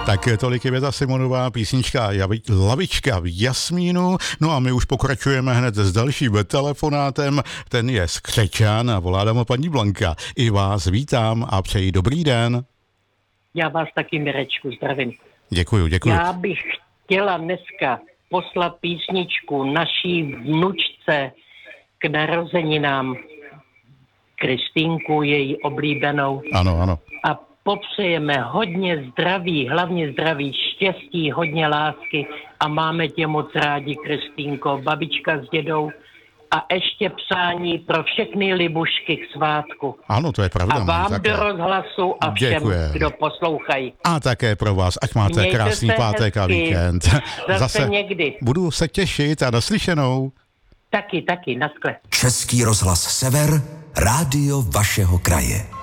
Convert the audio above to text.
Tak tolik je Věta Simonová, písnička Lavička v Jasmínu. No a my už pokračujeme hned s dalším telefonátem. Ten je z Křečan a volá dáma paní Blanka. I vás vítám a přeji dobrý den. Já vás taky, Mirečku, zdravím. Děkuju. Já bych chtěla dneska poslat písničku naší vnučce k narozeninám, Kristýnku, její oblíbenou. Ano. A popřejeme hodně zdraví, hlavně zdraví, štěstí, hodně lásky a máme tě moc rádi, Kristýnko, babička s dědou a ještě přání pro všechny libušky k svátku. Ano, to je pravda. A vám do rozhlasu a všem, Děkujem. kdo poslouchají. A také pro vás, ať máte Mějte krásný se pátek hezky. a víkend. Zase někdy. Budu se těšit a naslyšenou. Taky, naskle. Český rozhlas Sever, rádio vašeho kraje.